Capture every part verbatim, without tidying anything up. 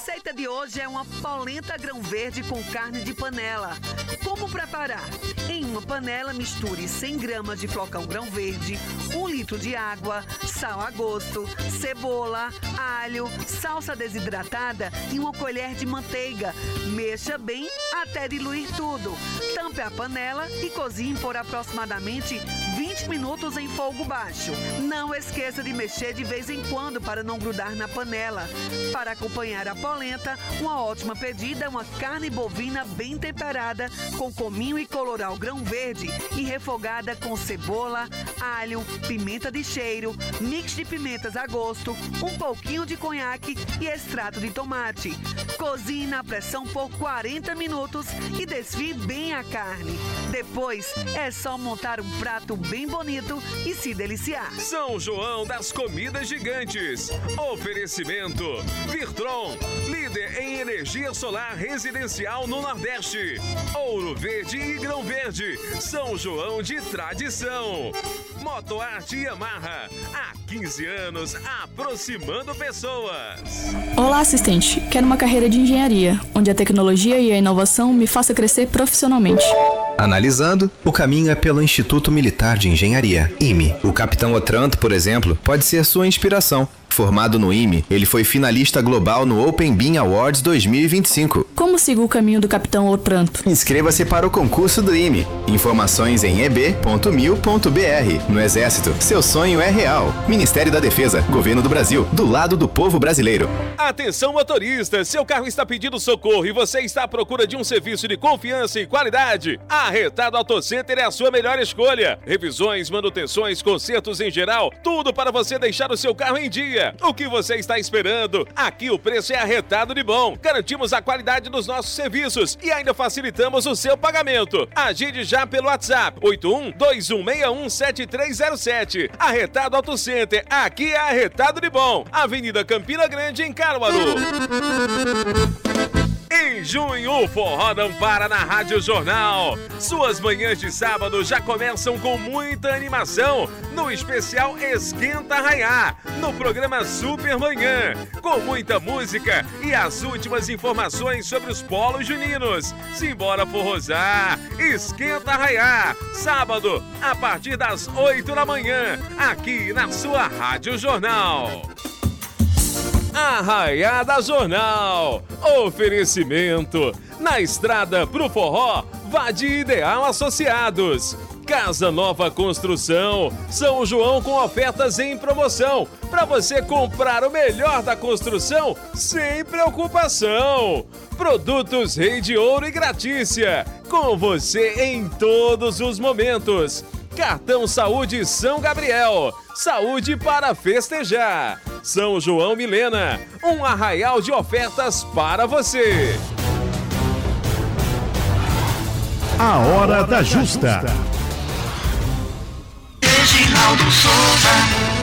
receita de hoje é uma polenta grão verde com carne de panela. Como preparar? Em uma panela, misture cem gramas de flocão grão verde, um litro de água, sal a gosto, cebola, alho, salsa desidratada e uma colher de manteiga. Mexa bem até diluir tudo. Tampe a panela e cozinhe por aproximadamente vinte minutos em fogo baixo. Não esqueça de mexer de vez em quando para não grudar na panela. Para acompanhar a polenta, uma ótima pedida é uma carne bovina bem temperada com cominho e colorau grão verde e refogada com cebola, alho, pimenta de cheiro, mix de pimentas a gosto, um pouquinho de conhaque e extrato de tomate. Cozinhe na pressão por quarenta minutos e desfie bem a carne. Depois é só montar um prato bem bonito e se deliciar. São João das Comidas Gigantes. Oferecimento Virtron, líder em energia solar residencial no Nordeste. Ouro Verde e Grão Verde, São João de tradição. Motoarte Yamaha, há quinze anos aproximando pessoas. Olá, assistente. Quero uma carreira de engenharia, onde a tecnologia e a inovação me façam crescer profissionalmente. Analisando, o caminho é pelo Instituto Militar de Engenharia, I M E. O capitão Otranto, por exemplo, pode ser sua inspiração. Formado no I M E, ele foi finalista global no Open Bean Awards dois mil e vinte e cinco. Como sigo o caminho do capitão Otranto? Inscreva-se para o concurso do I M E. Informações em e b ponto mil ponto b r. No Exército, seu sonho é real. Ministério da Defesa, Governo do Brasil, do lado do povo brasileiro. Atenção, motorista, seu carro está pedindo socorro e você está à procura de um serviço de confiança e qualidade? A Arretado Auto Center é a sua melhor escolha. Revisões, manutenções, consertos em geral, tudo para você deixar o seu carro em dia. O que você está esperando? Aqui o preço é arretado de bom. Garantimos a qualidade dos nossos serviços e ainda facilitamos o seu pagamento. Agende já pelo WhatsApp oito um dois um seis um sete três zero sete. Arretado Auto Center, aqui é arretado de bom. Avenida Campina Grande, em Caruaru. Em junho, o Forró não para na Rádio Jornal. Suas manhãs de sábado já começam com muita animação no especial Esquenta Arraiá, no programa Super Manhã, com muita música e as últimas informações sobre os polos juninos. Simbora forrosar! Esquenta Arraiá, sábado, a partir das oito da manhã, aqui na sua Rádio Jornal. Arraiada Jornal. Oferecimento. Na estrada pro forró, vá de Ideal Associados. Casa Nova Construção. São João com ofertas em promoção. Para você comprar o melhor da construção sem preocupação. Produtos Rei de Ouro e Gratícia. Com você em todos os momentos. Cartão Saúde São Gabriel. Saúde para festejar. São João Milena, um arraial de ofertas para você. A Hora da Justa. Reginaldo Souza.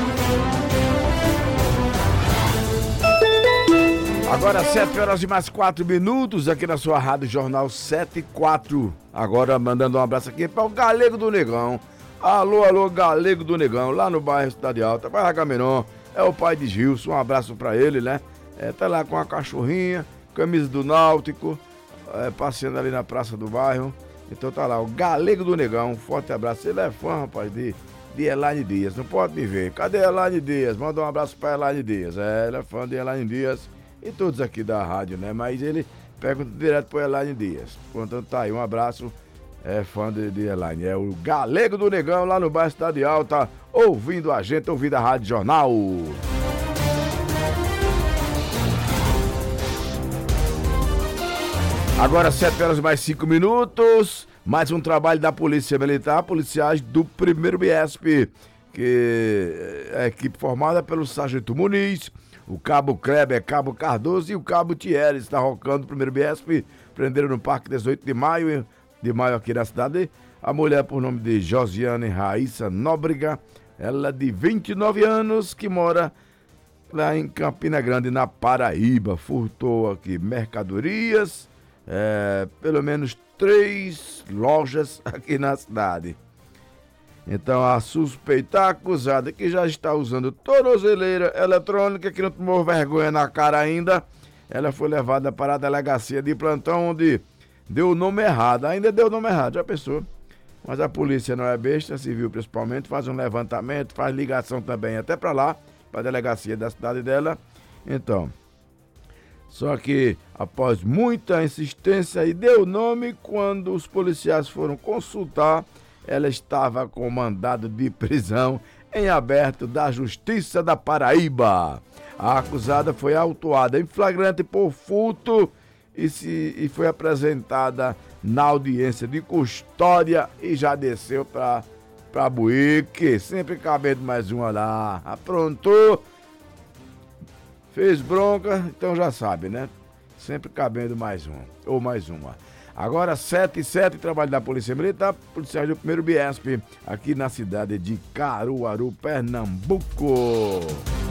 Agora sete horas e mais quatro minutos aqui na sua Rádio Jornal sete e quatro. Agora mandando um abraço aqui para o Galego do Negão. Alô, alô, Galego do Negão, lá no bairro Cidade Alta, Barra Gamenon. É o pai de Gilson, um abraço pra ele, né? É, tá lá com a cachorrinha, camisa do Náutico, é, passeando ali na praça do bairro. Então tá lá, o Galego do Negão, um forte abraço. Ele é fã, rapaz, de, de Elaine Dias, não pode me ver. Cadê Elaine Dias? Manda um abraço pra Elaine Dias. É, ele é fã de Elaine Dias e todos aqui da rádio, né? Mas ele pergunta direto pro Elaine Dias. Portanto, tá aí, um abraço. É fã de, de Elaine, é o Galego do Negão lá no bairro Cidade Alta, ouvindo a gente, ouvindo a Rádio Jornal. Agora sete horas mais cinco minutos, mais um trabalho da Polícia Militar, policiais do primeiro B S P, que é a equipe formada pelo Sargento Muniz, o Cabo Kleber, Cabo Cardoso e o Cabo Thierry, está rocando o primeiro B S P, prenderam no Parque dezoito de maio, de maio aqui na cidade, a mulher por nome de Josiane Raíssa Nóbrega, ela de vinte e nove anos, que mora lá em Campina Grande, na Paraíba, furtou aqui mercadorias, é, pelo menos três lojas aqui na cidade. Então a suspeita acusada, que já está usando tornozeleira eletrônica, que não tomou vergonha na cara ainda, ela foi levada para a delegacia de plantão, onde deu o nome errado. Ainda deu o nome errado, já pensou? Mas a polícia não é besta, civil principalmente, faz um levantamento, faz ligação também até para lá, para a delegacia da cidade dela. Então, só que após muita insistência e deu o nome, quando os policiais foram consultar, ela estava com mandado de prisão em aberto da Justiça da Paraíba. A acusada foi autuada em flagrante por furto e, se, e foi apresentada na audiência de custódia e já desceu para para Buíque, sempre cabendo mais uma lá. Aprontou, fez bronca, então já sabe, né? Sempre cabendo mais um, ou mais uma. Agora, sete e sete, trabalho da Polícia Militar, policiais do primeiro Biesp, aqui na cidade de Caruaru, Pernambuco.